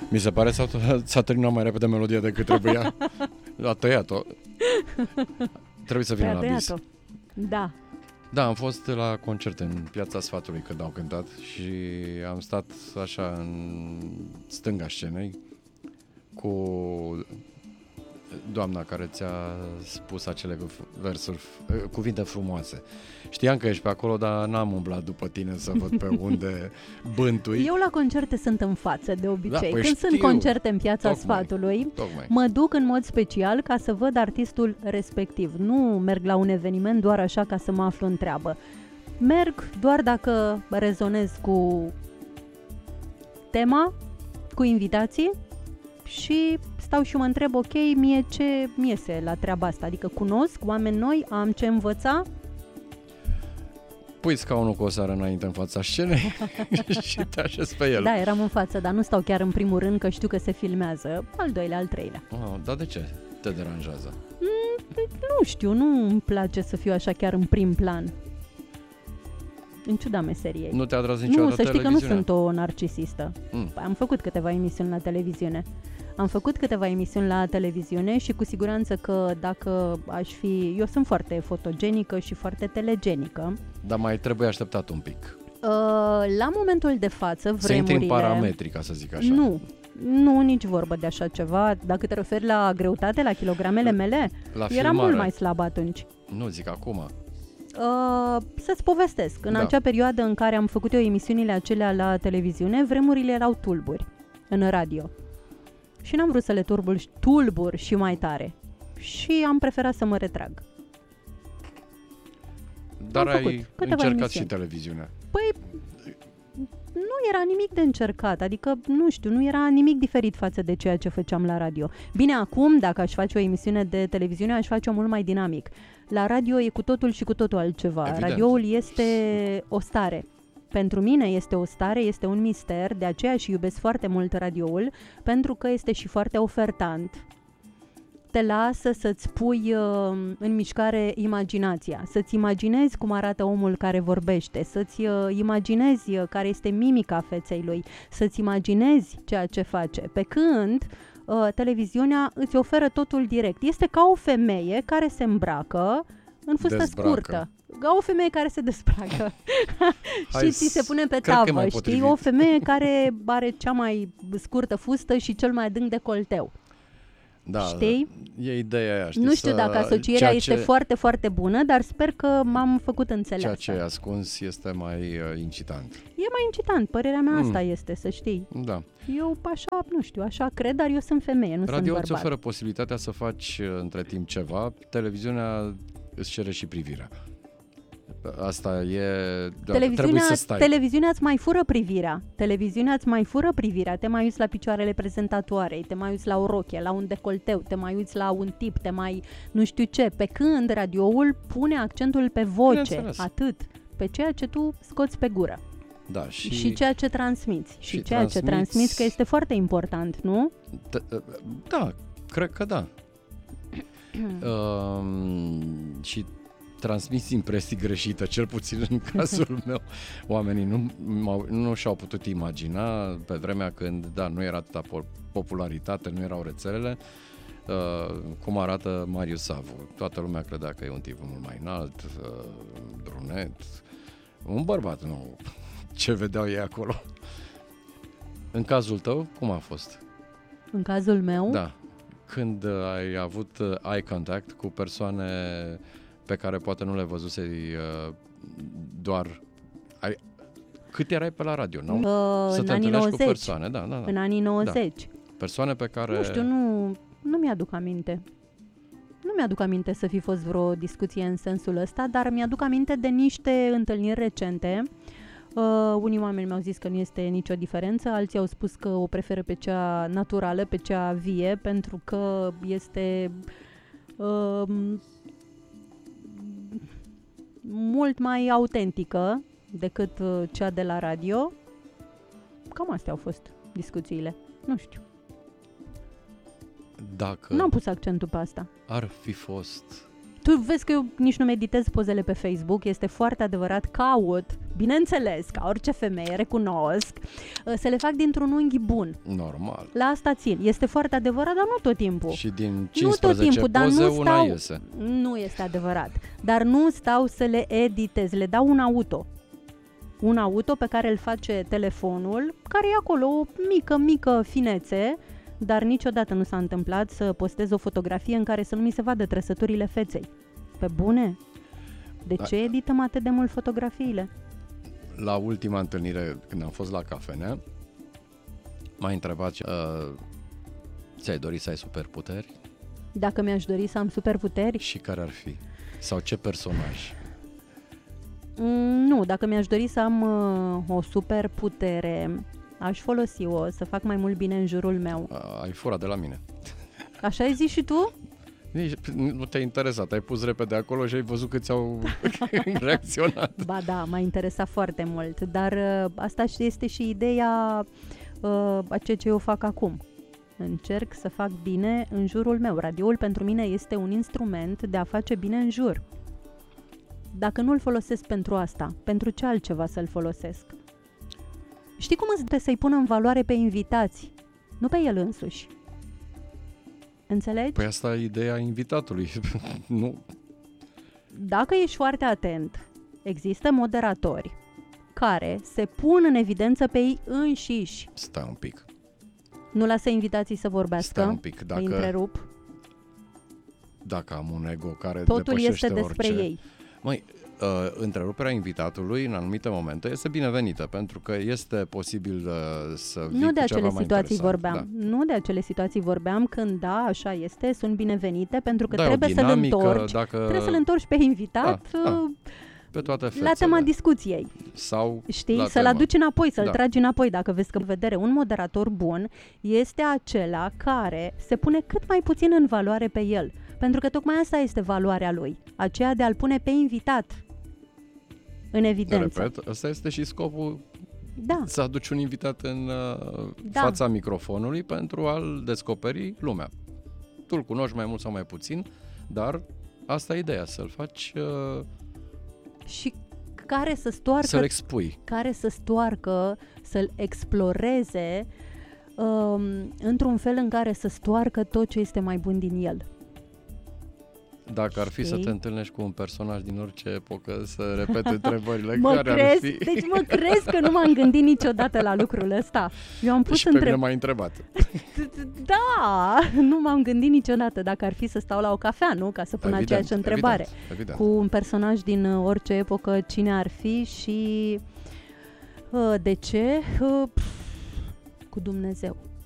Mi se pare s-a terminat mai repede melodia decât trebuia. A tăiat-o. Trebuie să vină la bis. Da. Da, am fost la concert în Piața Sfatului când au cântat și am stat așa în stânga scenei cu doamna care ți-a spus acele versuri, cuvinte frumoase. Știam că ești pe acolo, dar n-am umblat după tine să văd pe unde bântui. Eu la concerte sunt în față de obicei. Da, păi când știu. sunt concerte în Piața Tocmai. Sfatului, mă duc în mod special ca să văd artistul respectiv. Nu merg la un eveniment doar așa ca să mă aflu în treabă. Merg doar dacă rezonez cu tema, cu invitații și stau și mă întreb, ok, mie ce mi iese la treaba asta? Adică cunosc oameni noi, am ce învăța? Pui scaunul cu o seară înainte în fața scenei și te așezi pe el. Da, eram în față, dar nu stau chiar în primul rând, că știu că se filmează. Al doilea, al treilea. Dar de ce te deranjează? Nu știu, nu îmi place să fiu așa chiar în prim plan. În ciuda meseriei. Nu te-a atras niciodată televiziunea? Nu, să știi că nu sunt o narcisistă. Am făcut câteva emisiuni la televiziune. Și cu siguranță că dacă aș fi... Eu sunt foarte fotogenică și foarte telegenică. Dar mai trebuie așteptat un pic. La momentul de față, vremurile... Să intri în parametri, ca să zic așa. Nu, nici vorbă de așa ceva. Dacă te referi la greutate, la kilogramele mele, eram mult mai slabă atunci. Nu, zic acum. Să-ți povestesc. În acea perioadă în care am făcut eu emisiunile acelea la televiziune, vremurile erau tulburi în radio. Și n-am vrut să le tulbur și mai tare. Și am preferat să mă retrag. Dar ai încercat și televiziunea. Păi, nu era nimic de încercat, adică, nu știu, nu era nimic diferit față de ceea ce făceam la radio. Bine, acum, dacă aș face o emisiune de televiziune, aș face-o mult mai dinamic. La radio e cu totul și cu totul altceva. Evident. Radioul este o stare. Pentru mine este o stare, este un mister, de aceea și iubesc foarte mult radioul, pentru că este și foarte ofertant. Te lasă să-ți pui în mișcare imaginația, să-ți imaginezi cum arată omul care vorbește, să-ți imaginezi care este mimica feței lui, să-ți imaginezi ceea ce face. Pe când televiziunea îți oferă totul direct. Este ca o femeie care se îmbracă în fustă scurtă. Ca o femeie care se desbracă și ți se pune pe tavă, știi? O femeie care are cea mai scurtă fustă și cel mai adânc decolteu. Da, știi? E ideea aia, știi? Nu știu dacă asocierea este foarte, foarte bună, dar sper că m-am făcut înțeleasă. Ceea ce e ascuns este mai incitant. E mai incitant, părerea mea asta este, să știi. Da. Eu așa, nu știu, așa cred, dar eu sunt femeie, nu sunt bărbat. Radio îți oferă posibilitatea să faci între timp ceva, televiziunea îți cere și privirea. Asta e... trebuie să stai. Televiziunea îți mai fură privirea. Te mai uiți la picioarele prezentatoarei, te mai uiți la o rochie, la un decolteu, te mai uiți la un tip, te mai nu știu ce. Pe când radioul pune accentul pe voce, atât, pe ceea ce tu scoți pe gură. Da, și ceea ce transmiți. Și ceea ce transmiți, că este foarte important, nu? Da, cred că da. Și transmis impresii greșite, cel puțin în cazul meu. Oamenii nu și-au putut imagina pe vremea când, nu era atâta popularitate, nu erau rețelele, cum arată Marius Savu. Toată lumea credea că e un tip mult mai înalt, brunet, un bărbat nou. Ce vedeau ei acolo? În cazul tău, cum a fost? În cazul meu? Da. Când ai avut eye contact cu persoane pe care poate nu le văzusei doar... Cât erai pe la radio, nu? Să te întâlnești cu persoane. Da. În anii 90. Da. Persoane pe care... Nu știu, nu mi-aduc aminte. Nu mi-aduc aminte să fi fost vreo discuție în sensul ăsta, dar mi-aduc aminte de niște întâlniri recente. Unii oameni mi-au zis că nu este nicio diferență, alții au spus că o preferă pe cea naturală, pe cea vie, pentru că este... mult mai autentică decât cea de la radio. Cam astea au fost discuțiile. Nu știu. Dacă n-am pus accentul pe asta. Ar fi fost... Tu vezi că eu nici nu meditez pozele pe Facebook. Este foarte adevărat. Caut bineînțeles, ca orice femeie, recunosc, să le fac dintr-un unghi bun. Normal. La asta țin. Este foarte adevărat, dar nu tot timpul. Și din Nu 15 tot timpul, dar poze, nu una stau, iese. nu este adevărat, dar nu stau să le editez, le dau un auto pe care îl face telefonul, care e acolo o mică finețe, dar niciodată nu s-a întâmplat să postez o fotografie în care să nu mi se vadă trăsăturile feței. Pe bune? De ce edităm atât de mult fotografiile? La ultima întâlnire, când am fost la cafenea, m-a întrebat, ți-ai dorit să ai superputeri? Dacă mi-aș dori să am superputeri? Și care ar fi? Sau ce personaj? Nu, dacă mi-aș dori să am o superputere, aș folosi-o să fac mai mult bine în jurul meu. Ai furat de la mine. Așa ai zis și tu? Nu te-ai interesat, ai pus repede acolo și ai văzut câți au reacționat. Ba da, m-a interesat foarte mult, dar asta este și ideea a ceea ce eu fac acum. Încerc să fac bine în jurul meu. Radioul pentru mine este un instrument de a face bine în jur. Dacă nu-l folosesc pentru asta, pentru ce altceva să-l folosesc? Știi cum îți trebuie să-i pună în valoare pe invitați, nu pe el însuși. Înțelegi? Păi asta e ideea invitatului. Nu. Dacă ești foarte atent, există moderatori care se pun în evidență pe ei înșiși. Stai un pic. Nu lasă invitații să vorbească. Stai un pic. Îi întrerup. Dacă am un ego care totul depășește este despre orice... ei. Măi, întreruperea invitatului în anumite momente este binevenită, pentru că este posibil să vii Nu de cu ceva acele mai situații interesant. vorbeam. Da. Nu de acele situații vorbeam când, da, așa este, sunt binevenite, pentru că Da, trebuie să-l întorci. dacă... Trebuie să-l întorci pe invitat pe toate fețele. la tema discuției. Sau știi? la Să-l tema. aduci înapoi, să-l Da. tragi înapoi, dacă vezi că în vedere. Un moderator bun este acela care se pune cât mai puțin în valoare pe el. Pentru că tocmai asta este valoarea lui, aceea de a-l pune pe invitat în evidență. Repet, ăsta este și scopul, Da. să aduci un invitat în Da. fața microfonului pentru a-l descoperi lumea. Tu îl cunoști mai mult sau mai puțin, dar asta e ideea, să-l faci, Și care să stoarcă, să-l expui. care să stoarcă, să-l exploreze într-un fel în care să stoarcă tot ce este mai bun din el. Dacă ar fi să Știi? te întâlnești cu un personaj din orice epocă, să repete întrebările Mă care ar crezi? fi... Deci mă crezi că nu m-am gândit niciodată la lucrul ăsta. Eu am pus Și pe mine m-ai întrebat. Da, nu m-am gândit niciodată dacă ar fi să stau la o cafea, nu? Ca să pun Evident, aceeași întrebare. Evident. Cu un personaj din orice epocă, cine ar fi și de ce? Cu Dumnezeu.